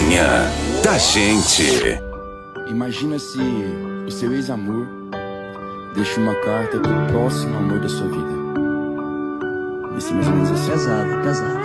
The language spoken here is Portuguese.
Manhã da gente. Imagina se o seu ex-amor deixa uma carta pro próximo amor da sua vida. Vai ser mais ou menos assim. Pesado, pesado.